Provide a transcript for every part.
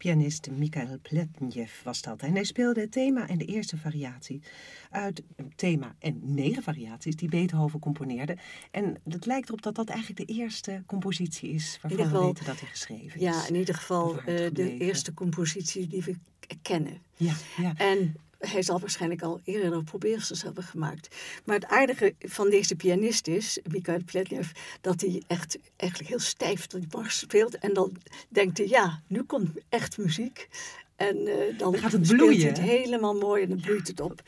Pianist Mikhail Pletnev was dat. En hij speelde het thema en de eerste variatie uit het thema en 9 variaties die Beethoven componeerde. En het lijkt erop dat dat eigenlijk de eerste compositie is waarvan we weten dat hij geschreven is. Ja, in ieder geval de gebleven. eerste compositie die we kennen. Ja. En hij zal waarschijnlijk al eerder probeersels hebben gemaakt. Maar het aardige van deze pianist is, Mikhail Pletnev, dat hij eigenlijk heel stijf die mars speelt. En dan denkt hij, ja, nu komt echt muziek. En dan gaat het speelt bloeien, hij het hè? helemaal mooi en dan bloeit het op.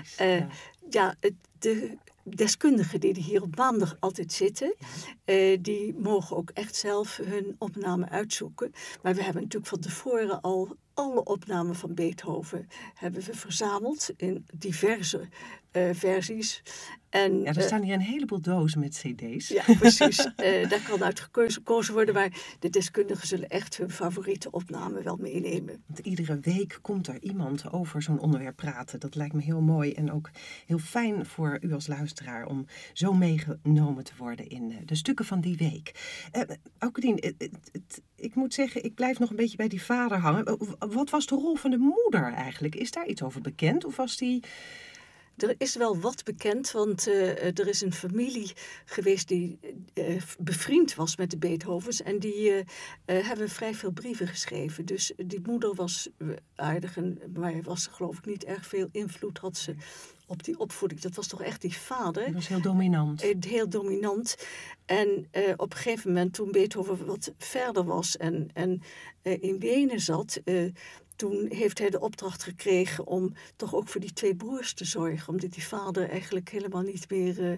De deskundigen die hier op maandag altijd zitten, die mogen ook echt zelf hun opname uitzoeken. Maar we hebben natuurlijk van tevoren al alle opnamen van Beethoven hebben we verzameld in diverse versies. En, er staan hier een heleboel dozen met cd's. Ja, precies. Daar kan uit gekozen worden, maar de deskundigen zullen echt hun favoriete opname wel meenemen. Want iedere week komt er iemand over zo'n onderwerp praten. Dat lijkt me heel mooi en ook heel fijn voor u als luisteraar om zo meegenomen te worden in de stukken van die week. Aukadien, ik moet zeggen, ik blijf nog een beetje bij die vader hangen. Wat was de rol van de moeder eigenlijk? Is daar iets over bekend of was die... Er is wel wat bekend, want er is een familie geweest die bevriend was met de Beethovens. En die hebben vrij veel brieven geschreven. Dus die moeder was aardig, maar was geloof ik niet erg veel invloed had ze op die opvoeding. Dat was toch echt die vader. Die was heel dominant. Heel dominant. En op een gegeven moment, toen Beethoven wat verder was en in Wenen zat... Toen heeft hij de opdracht gekregen om toch ook voor die 2 broers te zorgen. Omdat die vader eigenlijk helemaal niet meer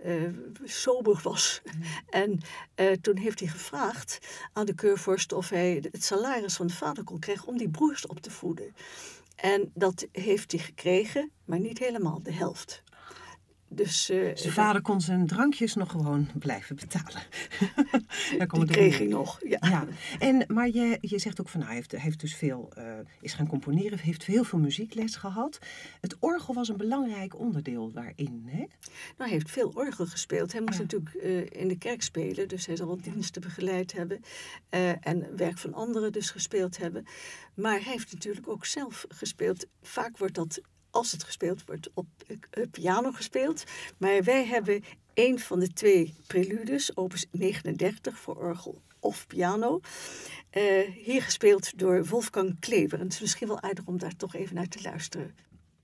sober was. En toen heeft hij gevraagd aan de keurvorst of hij het salaris van de vader kon krijgen om die broers op te voeden. En dat heeft hij gekregen, maar niet helemaal, de helft. Dus zijn vader kon zijn drankjes nog gewoon blijven betalen. Die kreeg hij nog, ja. Maar je zegt ook van, hij heeft dus veel, is gaan componeren, heeft heel veel muziekles gehad. Het orgel was een belangrijk onderdeel daarin, hè? Nou, hij heeft veel orgel gespeeld. Hij moest natuurlijk in de kerk spelen, dus hij zal wel diensten begeleid hebben. En werk van anderen dus gespeeld hebben. Maar hij heeft natuurlijk ook zelf gespeeld. Vaak wordt dat... Als het gespeeld wordt, op piano gespeeld. Maar wij hebben een van de 2 preludes, opus 39 voor orgel of piano. Hier gespeeld door Wolfgang Kleber. En het is misschien wel aardig om daar toch even naar te luisteren.